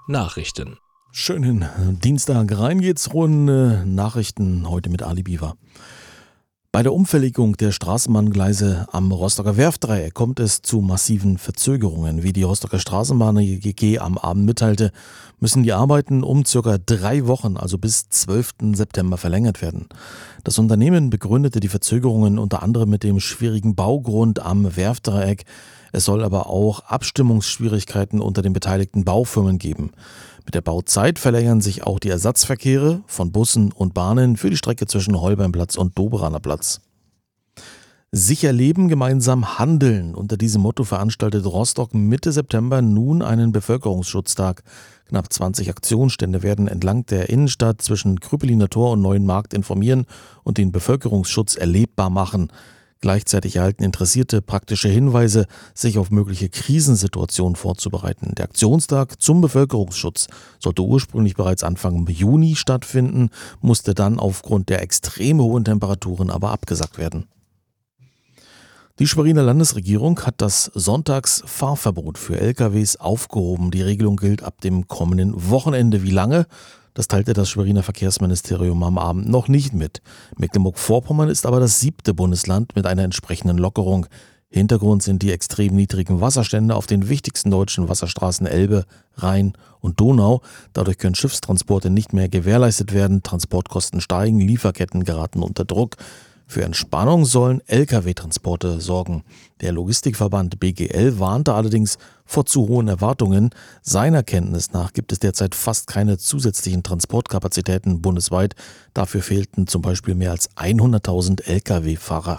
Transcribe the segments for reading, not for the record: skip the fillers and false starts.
Nachrichten. Schönen Dienstag rein geht's. Nachrichten heute mit Ali Biwa. Bei der Umverlegung der Straßenbahngleise am Rostocker Werftdreieck kommt es zu massiven Verzögerungen. Wie die Rostocker Straßenbahn GG am Abend mitteilte, müssen die Arbeiten um ca. 3 Wochen, also bis 12. September, verlängert werden. Das Unternehmen begründete die Verzögerungen unter anderem mit dem schwierigen Baugrund am Werftdreieck. Es soll aber auch Abstimmungsschwierigkeiten unter den beteiligten Baufirmen geben. Mit der Bauzeit verlängern sich auch die Ersatzverkehre von Bussen und Bahnen für die Strecke zwischen Holbeinplatz und Doberaner Platz. Sicher leben, gemeinsam handeln. Unter diesem Motto veranstaltet Rostock Mitte September nun einen Bevölkerungsschutztag. Knapp 20 Aktionsstände werden entlang der Innenstadt zwischen Krüppeliner Tor und Neuen Markt informieren und den Bevölkerungsschutz erlebbar machen. Gleichzeitig erhalten Interessierte praktische Hinweise, sich auf mögliche Krisensituationen vorzubereiten. Der Aktionstag zum Bevölkerungsschutz sollte ursprünglich bereits Anfang Juni stattfinden, musste dann aufgrund der extrem hohen Temperaturen aber abgesagt werden. Die Schweriner Landesregierung hat das Sonntagsfahrverbot für LKWs aufgehoben. Die Regelung gilt ab dem kommenden Wochenende. Wie lange? Das teilte das Schweriner Verkehrsministerium am Abend noch nicht mit. Mecklenburg-Vorpommern ist aber das 7. Bundesland mit einer entsprechenden Lockerung. Hintergrund sind die extrem niedrigen Wasserstände auf den wichtigsten deutschen Wasserstraßen Elbe, Rhein und Donau. Dadurch können Schiffstransporte nicht mehr gewährleistet werden, Transportkosten steigen, Lieferketten geraten unter Druck. Für Entspannung sollen Lkw-Transporte sorgen. Der Logistikverband BGL warnte allerdings vor zu hohen Erwartungen. Seiner Kenntnis nach gibt es derzeit fast keine zusätzlichen Transportkapazitäten bundesweit. Dafür fehlten zum Beispiel mehr als 100.000 Lkw-Fahrer.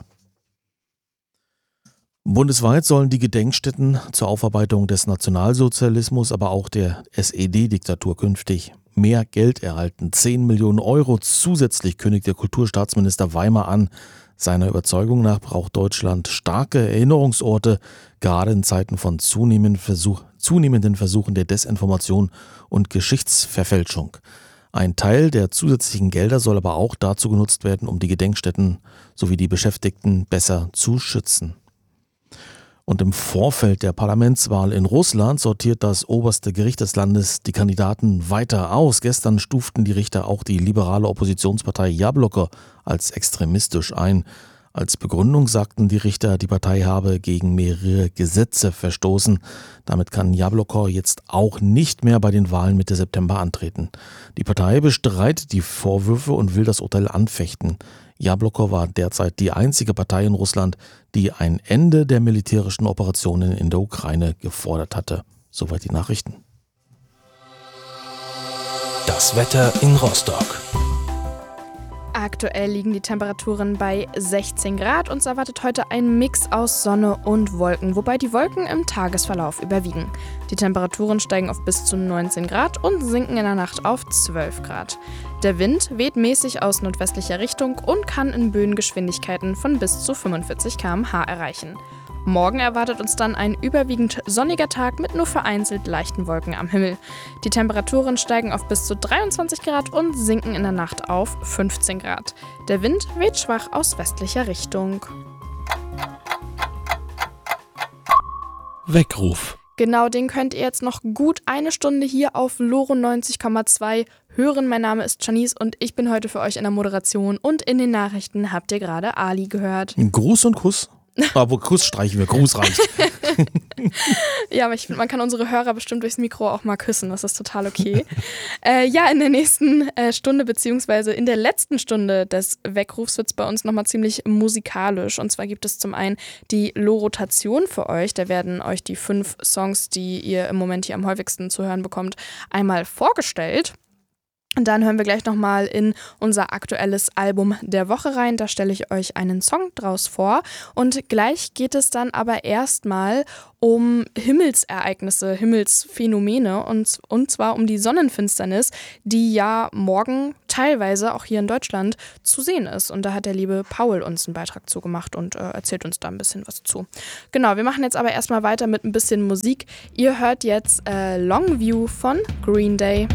Bundesweit sollen die Gedenkstätten zur Aufarbeitung des Nationalsozialismus, aber auch der SED-Diktatur künftig mehr Geld erhalten. 10 Millionen Euro zusätzlich kündigt der Kulturstaatsminister Weimar an. Seiner Überzeugung nach braucht Deutschland starke Erinnerungsorte, gerade in Zeiten von zunehmenden Versuchen der Desinformation und Geschichtsverfälschung. Ein Teil der zusätzlichen Gelder soll aber auch dazu genutzt werden, um die Gedenkstätten sowie die Beschäftigten besser zu schützen. Und im Vorfeld der Parlamentswahl in Russland sortiert das oberste Gericht des Landes die Kandidaten weiter aus. Gestern stuften die Richter auch die liberale Oppositionspartei Jabloko als extremistisch ein. Als Begründung sagten die Richter, die Partei habe gegen mehrere Gesetze verstoßen. Damit kann Jabloko jetzt auch nicht mehr bei den Wahlen Mitte September antreten. Die Partei bestreitet die Vorwürfe und will das Urteil anfechten. Jabloko war derzeit die einzige Partei in Russland, die ein Ende der militärischen Operationen in der Ukraine gefordert hatte. Soweit die Nachrichten. Das Wetter in Rostock. Aktuell liegen die Temperaturen bei 16 Grad und es erwartet heute ein Mix aus Sonne und Wolken, wobei die Wolken im Tagesverlauf überwiegen. Die Temperaturen steigen auf bis zu 19 Grad und sinken in der Nacht auf 12 Grad. Der Wind weht mäßig aus nordwestlicher Richtung und kann in Böengeschwindigkeiten von bis zu 45 km/h erreichen. Morgen erwartet uns dann ein überwiegend sonniger Tag mit nur vereinzelt leichten Wolken am Himmel. Die Temperaturen steigen auf bis zu 23 Grad und sinken in der Nacht auf 15 Grad. Der Wind weht schwach aus westlicher Richtung. Weckruf. Genau, den könnt ihr jetzt noch gut eine Stunde hier auf Loro 90,2 hören. Mein Name ist Janice und ich bin heute für euch in der Moderation und in den Nachrichten habt ihr gerade Ali gehört. Gruß und Kuss. Aber Kuss streichen wir, Gruß reicht. Ja, aber ich finde, man kann unsere Hörer bestimmt durchs Mikro auch mal küssen, das ist total okay. Ja, in der nächsten Stunde, beziehungsweise in der letzten Stunde des Weckrufs wird es bei uns nochmal ziemlich musikalisch. Und zwar gibt es zum einen die Lo-Rotation für euch. Da werden euch die 5 Songs, die ihr im Moment hier am häufigsten zu hören bekommt, einmal vorgestellt. Und dann hören wir gleich nochmal in unser aktuelles Album der Woche rein. Da stelle ich euch einen Song draus vor. Und gleich geht es dann aber erstmal um Himmelsereignisse, Himmelsphänomene und zwar um die Sonnenfinsternis, die ja morgen teilweise auch hier in Deutschland zu sehen ist. Und da hat der liebe Paul uns einen Beitrag zugemacht und erzählt uns da ein bisschen was zu. Genau, wir machen jetzt aber erstmal weiter mit ein bisschen Musik. Ihr hört jetzt Longview von Green Day.